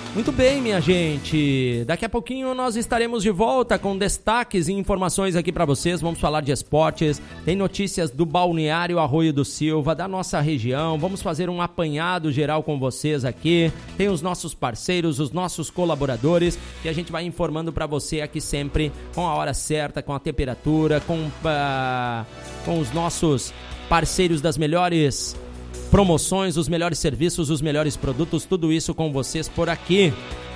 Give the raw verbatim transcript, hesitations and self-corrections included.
Muito bem, minha gente. Daqui a pouquinho nós estaremos de volta com destaques e informações aqui para vocês. Vamos falar de esportes, tem notícias do Balneário Arroio do Silva, da nossa região. Vamos fazer um apanhado geral com vocês aqui. Tem os nossos parceiros, os nossos colaboradores, que a gente vai informando para você aqui sempre com a hora certa, com a temperatura, com, uh, com os nossos parceiros das melhores promoções, os melhores serviços, os melhores produtos, tudo isso com vocês por aqui.